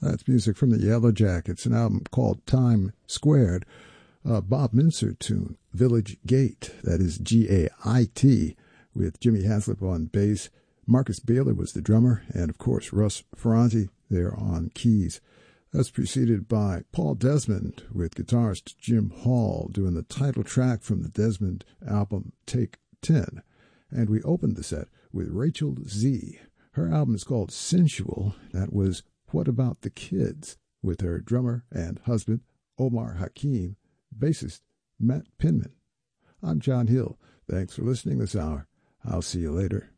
That's music from the Yellow Jackets, an album called Time Squared. Bob Mincer tune, Village Gate, that is G-A-I-T, with Jimmy Haslip on bass. Marcus Baylor was the drummer, and of course Russ Ferranti there on keys. That's preceded by Paul Desmond with guitarist Jim Hall doing the title track from the Desmond album Take 10. And we opened the set with Rachel Z. Her album is called Sensual. That was What About the Kids, with her drummer and husband Omar Hakim, bassist Matt Pinman. I'm John Hill. Thanks for listening this hour. I'll see you later.